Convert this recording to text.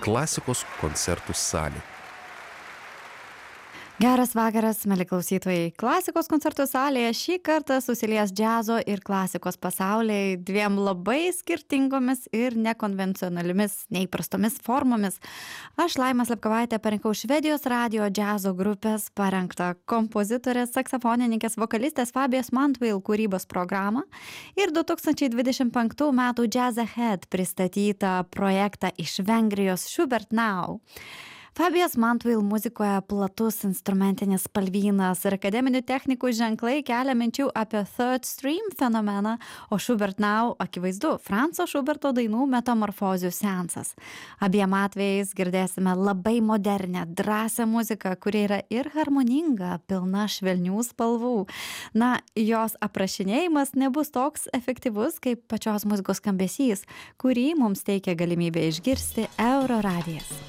Klasikos koncertų salė. Geras vakaras, mėly klausytojai. Klasikos koncertų salėje šį kartą susilies džiazo ir klasikos pasauliai dviem labai skirtingomis ir nekonvencionaliomis, neįprastomis formomis. Aš, Laima Slepkovaitė, parinkau Švedijos radio džiazo grupės parengtą kompozitorės, saksofonininkės, vokalistės Fabijos Mantwyl kūrybos programą ir 2025 metų Jazz Ahead pristatytą projektą iš Vengrijos Schubert Now. Fabijos Mantwyl muzikoje platus instrumentinis spalvynas ir akademinių technikų ženklai kelia minčių apie Third Stream fenomeną, o Schubert Now akivaizdu Franco Schuberto dainų metamorfozių seansas. Abiem atvejais girdėsime labai modernę, drąsią muziką, kuri yra ir harmoninga, pilna švelnių spalvų. Na, jos aprašinėjimas nebus toks efektyvus kaip pačios muzikos skambesys, kurį mums teikia galimybę išgirsti Euroradijas.